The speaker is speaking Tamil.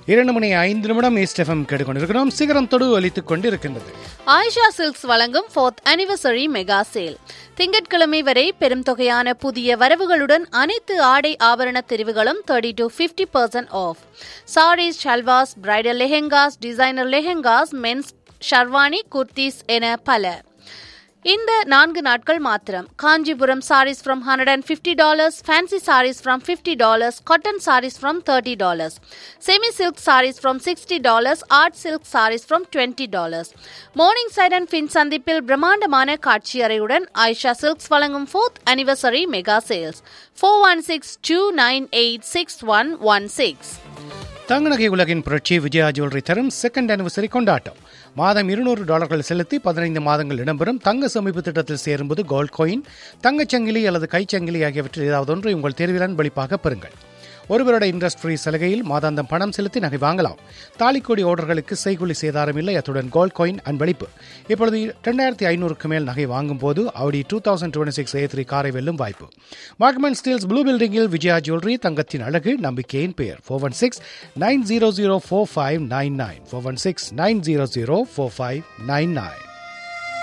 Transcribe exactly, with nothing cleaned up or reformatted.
இரண்டு மணி ஐந்து நிமிடம் ஈஸ்ட் எஃப்எம் கேட்டுக்கொண்டிருக்கிறோம். சிகரம் தொடு ஒலித்துக் கொண்டிருக்கின்றது. ஆயிஷா சில்க்ஸ் வழங்கும் ஃபோர்த் அனிவர்சரி மெகா சேல். திங்கட்கிழமை வரை பெரும் தொகையான புதிய வரவுகளுடன் அனைத்து ஆடை ஆபரண தெரிவுகளும் thirty to fifty percent of. Saris, shalwars, bridal lehengas, designer lehengas, men's sherwani, kurtis என பல. இந்த நான்கு நாட்கள் மாத்திரம். Kanchipuram saris from hundred and fifty dollars, fancy saris from fifty dollars, cotton saris from thirty dollars, semi silk saris from sixty dollars, art silk saris from twenty dollars. Morning side and பின் சந்திப்பில் பிரம்மாண்டமான காட்சி அறையுடன் ஆயிஷா சில்க்ஸ் வழங்கும் fourth anniversary mega sales. Four one six two nine eight six one one six. தங்க நகை உலகின் புரட்சி விஜயா ஜுவல்லரி தரும் செகண்ட் அனிவர்சரி கொண்டாட்டம். மாதம் இருநூறு டாலர்கள் செலுத்தி பதினைந்து மாதங்கள் இடம்பெறும் தங்க சேமிப்பு திட்டத்தில் சேரும்போது கோல்ட் காயின், தங்கச்சங்கிலி அல்லது கைச்சங்கிலி ஆகியவற்றில் ஏதாவது ஒன்றை உங்கள் தேர்வில் அன்பளிப்பாக பெறுங்கள். ஒருவருடைய இன்ட்ரெஸ்ட் ஃப்ரீ சலுகையில் மாதாந்தம் பணம் செலுத்தி நகை வாங்கலாம். தாலிக்கோடி ஆர்டர்களுக்கு செய்கூலி சேதாரம் இல்லை. அத்துடன் கோல்ட் காயின் அன்பளிப்பு. இப்பொழுது இரண்டாயிரத்தி ஐநூறுக்கு மேல் நகை வாங்கும் போது ஆடி two thousand twenty six A three காரை வெல்லும் வாய்ப்பு. மார்க்மன் ஸ்டீல்ஸ் ப்ளூ பில்டிங்கில் விஜயா ஜுவல்லரி, தங்கத்தின் அழகு, நம்பிக்கையின் பெயர். Four one six nine zero zero four five nine nine four one six nine zero zero four five nine nine.